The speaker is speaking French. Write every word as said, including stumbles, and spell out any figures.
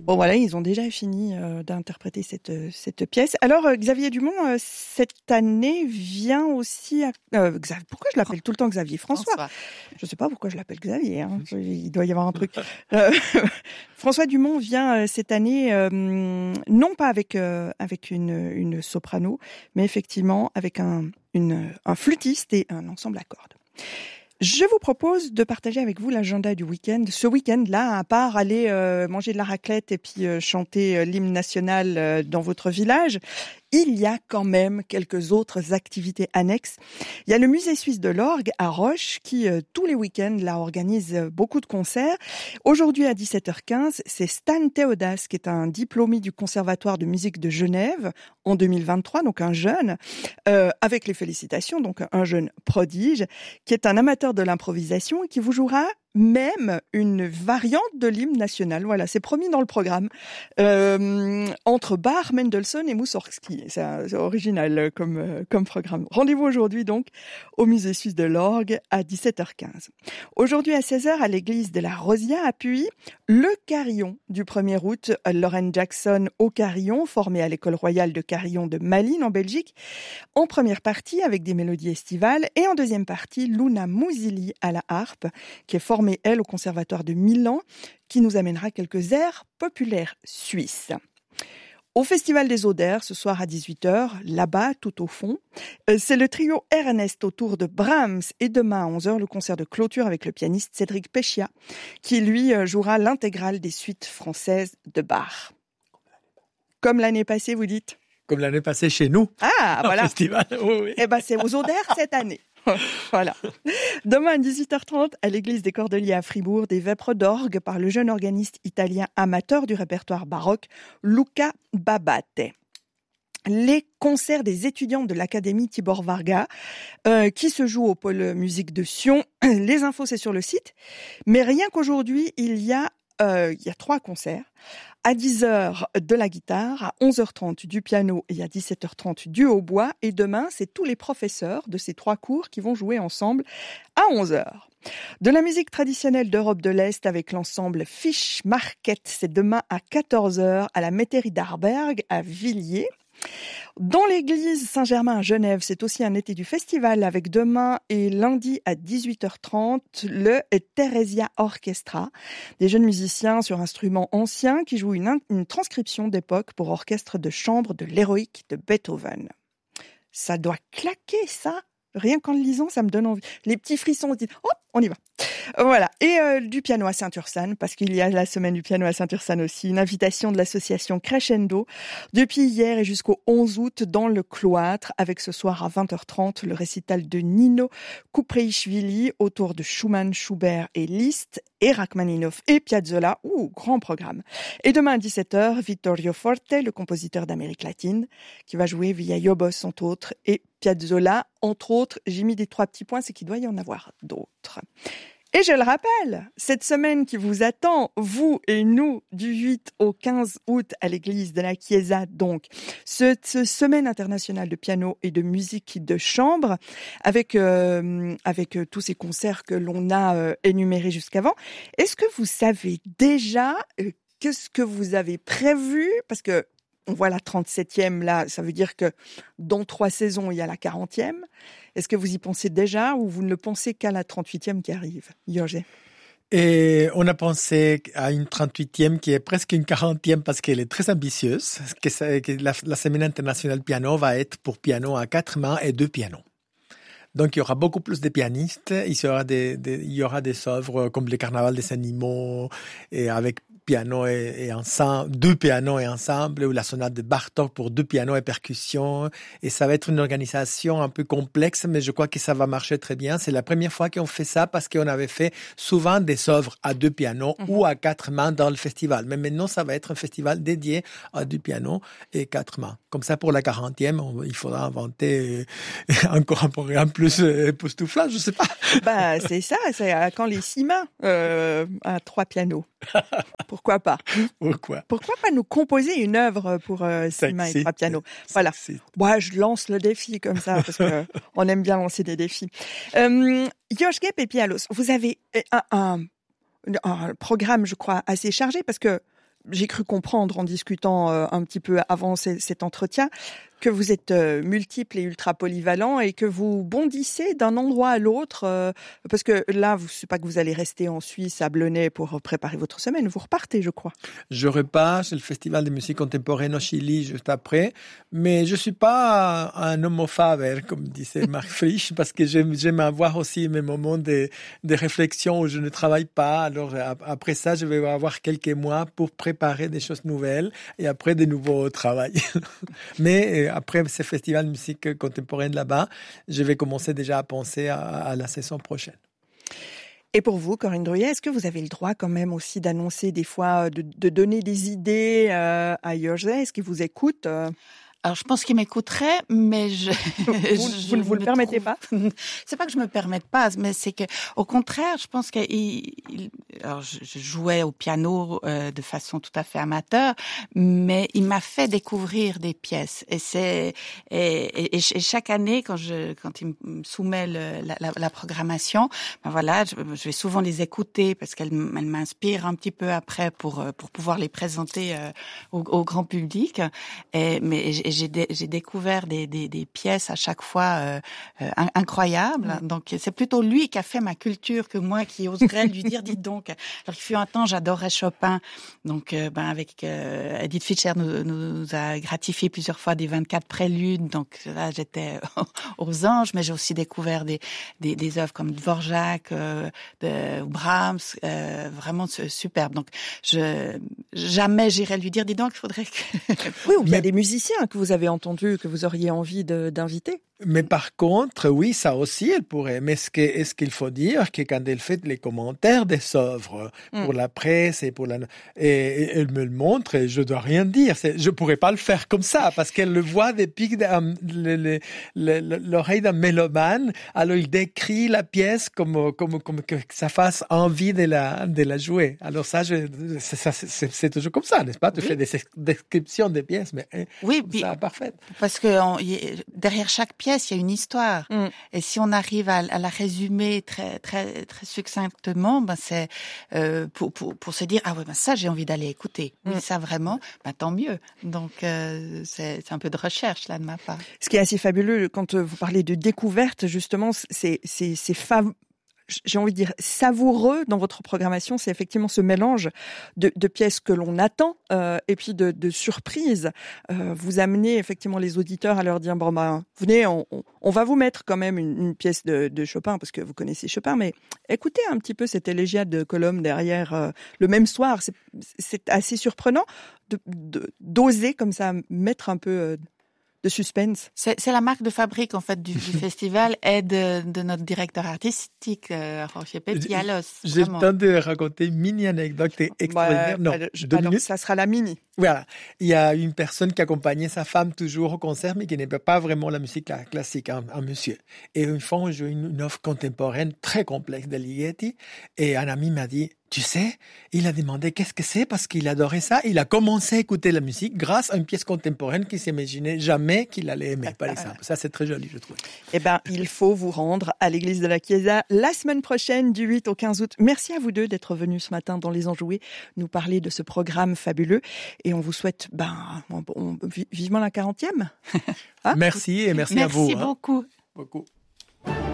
Bon voilà, ils ont déjà fini euh, d'interpréter cette cette pièce. Alors euh, Xavier Dumont, euh, cette année vient aussi. À... Euh, Xavier, pourquoi je l'appelle tout le temps Xavier François, François. Je sais pas pourquoi je l'appelle Xavier. Hein. Il doit y avoir un truc. Euh, François Dumont vient euh, cette année, euh, non pas avec euh, avec une une soprano, mais effectivement avec un une un flûtiste et un ensemble à cordes. Je vous propose de partager avec vous l'agenda du week-end. Ce week-end-là, à part aller euh, manger de la raclette et puis euh, chanter euh, l'hymne national euh, dans votre village, il y a quand même quelques autres activités annexes. Il y a le musée suisse de l'orgue à Roche qui, euh, tous les week-ends, là, organise euh, beaucoup de concerts. Aujourd'hui, à dix-sept heures quinze, c'est Stan Théodas, qui est un diplômé du Conservatoire de musique de Genève en deux mille vingt-trois, donc un jeune, euh, avec les félicitations, donc un jeune prodige, qui est un amateur de l'improvisation et qui vous jouera même une variante de l'hymne national. Voilà, c'est promis dans le programme. Euh, entre Bach, Mendelssohn et Moussorgsky. C'est, c'est original comme, euh, comme programme. Rendez-vous aujourd'hui donc au musée suisse de l'orgue à dix-sept heures quinze. Aujourd'hui à seize heures à l'église de la Rosia à Puy, le carillon du premier août, Lauren Jackson au carillon, formé à l'école royale de carillon de Malines en Belgique, en première partie avec des mélodies estivales et en deuxième partie Luna Mousili à la harpe, qui est formée mais elle au Conservatoire de Milan, qui nous amènera quelques airs populaires suisses. Au Festival des Odeurs, ce soir à dix-huit heures, là-bas, tout au fond, c'est le trio Ernest autour de Brahms et demain à onze heures, le concert de clôture avec le pianiste Cédric Péchia, qui lui jouera l'intégrale des suites françaises de Bach. Comme l'année passée, vous dites ? Comme l'année passée chez nous. Ah, voilà. Festival. Oui, oui. Eh ben, c'est aux Odeurs cette année. Voilà. Demain à dix-huit heures trente, à l'église des Cordeliers à Fribourg, des vêpres d'orgue par le jeune organiste italien amateur du répertoire baroque, Luca Babate. Les concerts des étudiants de l'Académie Tibor Varga, euh, qui se jouent au pôle musique de Sion. Les infos, c'est sur le site. Mais rien qu'aujourd'hui, il y a, euh, il y a trois concerts. À dix heures de la guitare, à onze heures trente du piano et à dix-sept heures trente du hautbois. Et demain, c'est tous les professeurs de ces trois cours qui vont jouer ensemble à onze heures. De la musique traditionnelle d'Europe de l'Est avec l'ensemble Fish Market, c'est demain à quatorze heures à la Métairie d'Arberg à Villiers. Dans l'église Saint-Germain à Genève, c'est aussi un été du festival avec demain et lundi à dix-huit heures trente le Theresia Orchestra, des jeunes musiciens sur instruments anciens qui jouent une, une transcription d'époque pour orchestre de chambre de l'héroïque de Beethoven. Ça doit claquer, ça. Rien qu'en le lisant, ça me donne envie. Les petits frissons, on dit « Oh, on y va !» Voilà. Et euh, du piano à Saint-Ursanne, parce qu'il y a la semaine du piano à Saint-Ursanne aussi, une invitation de l'association Crescendo, depuis hier et jusqu'au onze août dans le cloître, avec ce soir à vingt heures trente le récital de Nino Kupreishvili autour de Schumann, Schubert et Liszt, et Rachmaninoff et Piazzolla. Ouh, grand programme. Et demain à dix-sept heures, Vittorio Forte, le compositeur d'Amérique latine, qui va jouer Villalobos, entre autres, et Piazzolla, entre autres. J'ai mis des trois petits points, c'est qu'il doit y en avoir d'autres. Et je le rappelle, cette semaine qui vous attend, vous et nous, du huit au quinze août à l'église de la Chiesa, donc, cette semaine internationale de piano et de musique de chambre, avec euh, avec tous ces concerts que l'on a euh, énumérés jusqu'avant. Est-ce que vous savez déjà euh, qu'est-ce que vous avez prévu ? Parce que on voit la trente-septième là, ça veut dire que dans trois saisons, il y a la quarantième. Est-ce que vous y pensez déjà ou vous ne le pensez qu'à la trente-huitième qui arrive, Jorge ? Et on a pensé à une trente-huitième qui est presque une quarantième parce qu'elle est très ambitieuse. Que, ça, que la, la Semaine internationale piano va être pour piano à quatre mains et deux pianos. Donc, il y aura beaucoup plus de pianistes. Il y aura des, des, il y aura des œuvres comme le Carnaval des animaux et avec piano et, et ensemble, deux pianos et ensemble, ou la sonate de Bartók pour deux pianos et percussions. Et ça va être une organisation un peu complexe, mais je crois que ça va marcher très bien. C'est la première fois qu'on fait ça parce qu'on avait fait souvent des œuvres à deux pianos mmh. ou à quatre mains dans le festival. Mais maintenant, ça va être un festival dédié à deux pianos et quatre mains. Comme ça, pour la quarantième, on, il faudra inventer encore un programme plus époustouflant, je sais pas. Bah, c'est ça, c'est à quand les six mains euh, à trois pianos. Pourquoi pas ? Pourquoi ? Pourquoi pas nous composer une œuvre pour euh, six mains et trois pianos ? Voilà. Moi, je lance le défi comme ça parce que on aime bien lancer des défis. Euh, Jorge Pepialos, vous avez un, un, un programme, je crois, assez chargé parce que j'ai cru comprendre en discutant euh, un petit peu avant c- cet entretien que vous êtes euh, multiple et ultra polyvalent et que vous bondissez d'un endroit à l'autre euh, parce que là, vous, c'est pas que vous allez rester en Suisse à Blonay pour préparer votre semaine, vous repartez, je crois. Je repars chez le Festival de musique contemporaine au Chili juste après, mais je suis pas un homo faber, comme disait Marc Frisch, parce que j'aime, j'aime avoir aussi mes moments de, de réflexion où je ne travaille pas. Alors après ça, je vais avoir quelques mois pour préparer des choses nouvelles et après de nouveau au travail. Mais après ce festival de musique contemporaine là-bas, je vais commencer déjà à penser à, à la saison prochaine. Et pour vous, Corinne Druyet, est-ce que vous avez le droit quand même aussi d'annoncer des fois, de, de donner des idées euh, à Jersey? Est-ce qu'ils vous écoutent euh Alors, je pense qu'il m'écouterait, mais je... Vous, je vous ne vous le permettez trouve... pas? C'est pas que je me permette pas, mais c'est que, au contraire, je pense que il... alors, je, je jouais au piano euh, de façon tout à fait amateur, mais il m'a fait découvrir des pièces. Et c'est et, et, et chaque année, quand je quand il me soumet le, la, la, la programmation, ben voilà, je, je vais souvent les écouter parce qu'elles elles m'inspirent un petit peu après pour pour pouvoir les présenter euh, au, au grand public. Et mais et, J'ai, dé, j'ai découvert des, des, des pièces à chaque fois euh, euh, incroyables. Mmh. Donc, c'est plutôt lui qui a fait ma culture que moi qui oserais lui dire, dites donc. Alors, il fut un temps, j'adorais Chopin. Donc, euh, ben, avec euh, Edith Fischer nous, nous a gratifié plusieurs fois des vingt-quatre préludes. Donc, là, j'étais aux anges. Mais j'ai aussi découvert des, des, des œuvres comme Dvorak, euh, de Brahms, euh, vraiment superbe. Donc, je, jamais j'irai lui dire, dis donc, il faudrait que... Oui, ou bien des musiciens que vous avez entendus, que vous auriez envie de, d'inviter. Mais par contre, oui, ça aussi, elle pourrait. Mais est-ce, que, est-ce qu'il faut dire que quand elle fait les commentaires des œuvres mm. pour la presse et pour la, et, et elle me le montre, et je dois rien dire. C'est, je pourrais pas le faire comme ça parce qu'elle le voit depuis um, le, le, le, l'oreille d'un mélomane. Alors il décrit la pièce comme, comme, comme que ça fasse envie de la, de la jouer. Alors ça, je, c'est, ça c'est, c'est toujours comme ça, n'est-ce pas? Tu oui. fais des descriptions des pièces, mais oui, ça puis, parfait. Parce que on, y, derrière chaque pièce, il y a une histoire. Mm. Et si on arrive à, à la résumer très très très succinctement, ben c'est euh, pour, pour pour se dire ah ouais ben ça j'ai envie d'aller écouter. Mm. Oui, ça vraiment, ben tant mieux. Donc euh, c'est c'est un peu de recherche là de ma part. Ce qui est assez fabuleux quand vous parlez de découverte, justement, c'est c'est c'est fav- j'ai envie de dire savoureux dans votre programmation, c'est effectivement ce mélange de, de pièces que l'on attend euh, et puis de, de surprises. Euh, vous amenez effectivement les auditeurs à leur dire bon ben venez, on, on va vous mettre quand même une, une pièce de, de Chopin parce que vous connaissez Chopin, mais écoutez un petit peu cette élégiade de Colombe derrière euh, le même soir. C'est, c'est assez surprenant de, de, d'oser comme ça mettre un peu euh, de suspense. C'est, c'est la marque de fabrique en fait du, du festival et de, de notre directeur artistique euh, Jorge Petialos. J'ai le temps de raconter une mini anecdote extraordinaire. Bah, non, je, alors ça sera la mini. Voilà, il y a une personne qui accompagnait sa femme toujours au concert, mais qui n'aimait pas vraiment la musique classique, un, un monsieur. Et une fois, on jouait une, une œuvre contemporaine très complexe de Ligeti, et un ami m'a dit, tu sais, il a demandé qu'est-ce que c'est parce qu'il adorait ça. Il a commencé à écouter la musique grâce à une pièce contemporaine qu'il s'imaginait jamais qu'il allait aimer, par exemple. Ça, c'est très joli, je trouve. Eh ben, il faut vous rendre à l'église de la Chiesa la semaine prochaine, du huit au quinze août. Merci à vous deux d'être venus ce matin dans Les Enjoués nous parler de ce programme fabuleux. Et on vous souhaite, ben, on, on, vivement la quarantième. Hein? Merci et merci, merci à vous. Merci beaucoup. Hein. Beaucoup.